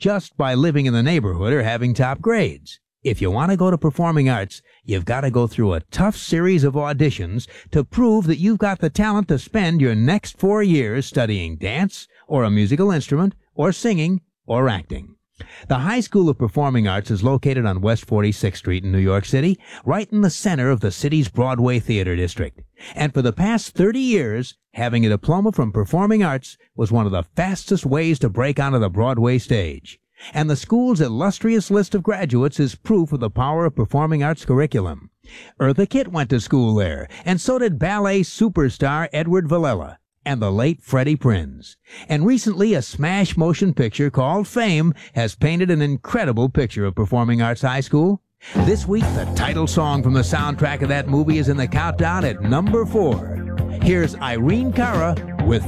just by living in the neighborhood or having top grades. If you want to go to performing arts, you've got to go through a tough series of auditions to prove that you've got the talent to spend your next 4 years studying dance, or a musical instrument, or singing, or acting. The High School of Performing Arts is located on West 46th Street in New York City, right in the center of the city's Broadway Theater District. And for the past 30 years, having a diploma from performing arts was one of the fastest ways to break onto the Broadway stage. And the school's illustrious list of graduates is proof of the power of performing arts curriculum. Eartha Kitt went to school there, and so did ballet superstar Edward Villella and the late Freddie Prinze. And recently, a smash motion picture called Fame has painted an incredible picture of Performing Arts High School. This week, the title song from the soundtrack of that movie is in the countdown at number 4. Here's Irene Cara with